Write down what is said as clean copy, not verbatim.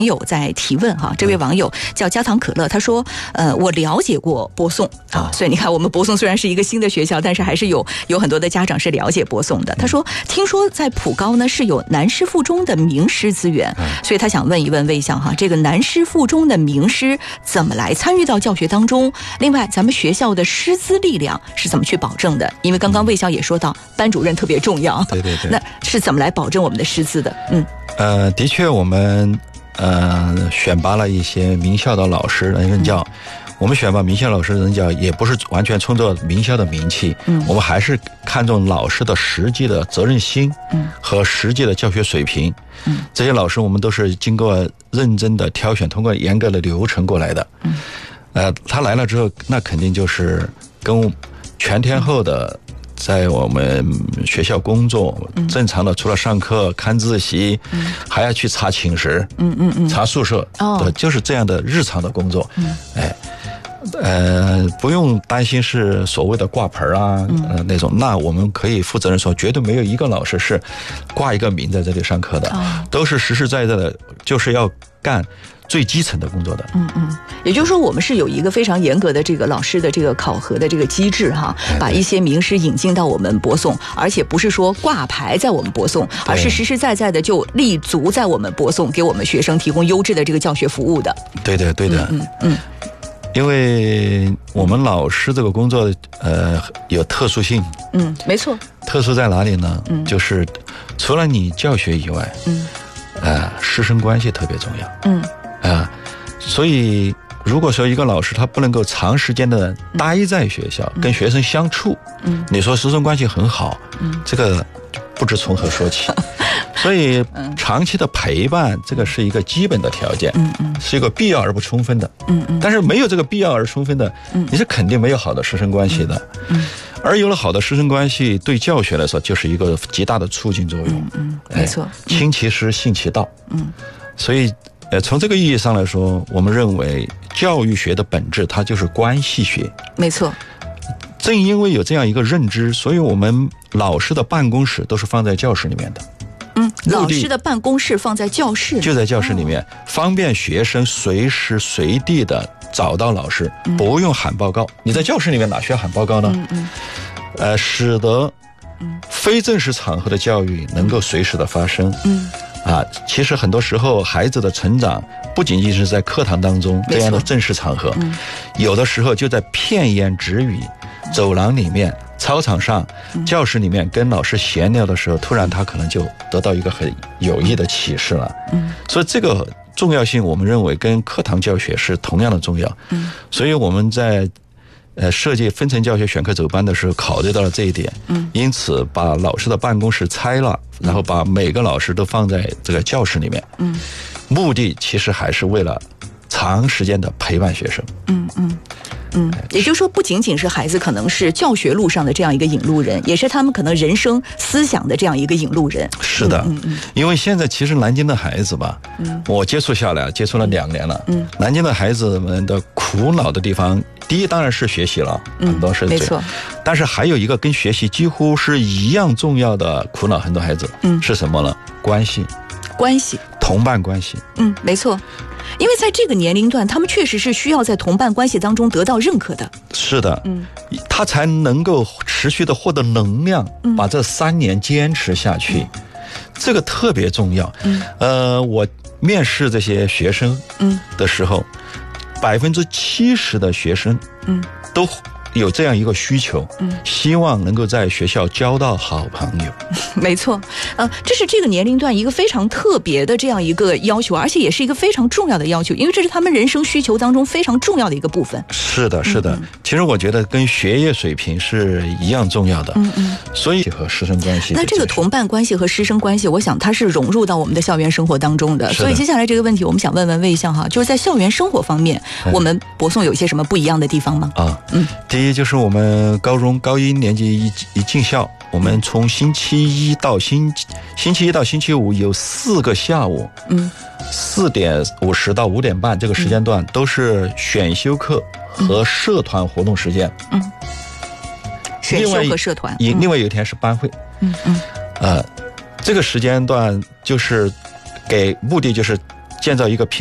友在提问哈，这位网友叫加糖可乐，他说我了解过播送啊，所以你看我们播送虽然是一个新的学校，但是还是有很多的家长是了解播送的。他说听说在普高呢是有南师附中的名师资源，所以他想问一问魏校哈，这个南师附中的名师怎么来参与到教学当中？另外咱们学校的师资力量是怎么去保证的？因为刚刚魏校也说到班主任特别重要， 对对对， 那是怎么来保证我们的师资的？ 的确我们选拔了一些名校的老师来任教。我们选拔名校老师任教也不是完全冲着名校的名气，我们还是看重老师的实际的责任心和实际的教学水平。这些老师我们都是经过认真的挑选，通过严格的流程过来的。他来了之后，那肯定就是跟全天候的在我们学校工作，正常的除了上课看自习，还要去查寝室，查宿舍，就是这样的日常的工作。不用担心是所谓的挂牌啊，那种。那我们可以负责任说，绝对没有一个老师是挂一个名在这里上课的，都是实实在在的，就是要干最基层的工作的。 也就是说我们是有一个非常严格的这个老师的这个考核的这个机制哈，把一些名师引进到我们播送，而且不是说挂牌在我们播送，而是实实在在的就立足在我们播送，给我们学生提供优质的这个教学服务的。 对的对的。因为我们老师这个工作有特殊性。 没错。 特殊在哪里呢？就是除了你教学以外，师生关系特别重要。所以如果说一个老师他不能够长时间的待在学校，跟学生相处，你说师生关系很好，这个不知从何说起。所以长期的陪伴，这个是一个基本的条件，是一个必要而不充分的。但是没有这个必要而充分的，你是肯定没有好的师生关系的。而有了好的师生关系，对教学来说就是一个极大的促进作用。 没错。亲其师，信其道。所以从这个意义上来说，我们认为教育学的本质它就是关系学。 没错。 正因为有这样一个认知，所以我们老师的办公室都是放在教室里面的。 老师的办公室放在教室， 就在教室里面，方便学生随时随地的找到老师，不用喊报告。你在教室里面哪需要喊报告呢？使得非正式场合的教育能够随时的发生。其实很多时候孩子的成长不仅仅是在课堂当中这样的正式场合，有的时候就在片言只语，走廊里面，操场上，教室里面跟老师闲聊的时候，突然他可能就得到一个很有益的启示了。所以这个重要性我们认为跟课堂教学是同样的重要。所以我们在设计分层教学选课走班的时候考虑到了这一点。因此把老师的办公室拆了，然后把每个老师都放在这个教室里面。目的其实还是为了长时间的陪伴学生。 也就是说不仅仅是孩子可能是教学路上的这样一个引路人，也是他们可能人生思想的这样一个引路人。 是的。因为现在其实南京的孩子吧，我接触下来接触了2年了。南京的孩子们的苦恼的地方，第一当然是学习了，很多是没错。但是还有一个跟学习几乎是一样重要的苦恼，很多孩子是什么呢？关系，同伴关系。 没错。因为在这个年龄段，他们确实是需要在同伴关系当中得到认可的。 是的。他才能够持续的获得能量，把这3年坚持下去。这个特别重要。我面试这些学生的时候，70%的学生都有这样一个需求，希望能够在学校交到好朋友。 没错。这是这个年龄段一个非常特别的这样一个要求，而且也是一个非常重要的要求，因为这是他们人生需求当中非常重要的一个部分。 是的是的。其实我觉得跟学业水平是一样重要的。所以和师生关系， 那这个同伴关系和师生关系，我想它是融入到我们的校园生活当中的。所以接下来这个问题我们想问问魏校哈，就是在校园生活方面，我们播送有些什么不一样的地方吗？ 第一就是我们高中高1年级一进校，我们从星期一到星期五有4个下午，4点50到5点半这个时间段都是选修课和社团活动时间。 选修和社团。 另外有一天是班会。这个时间段就是目的就是建造一个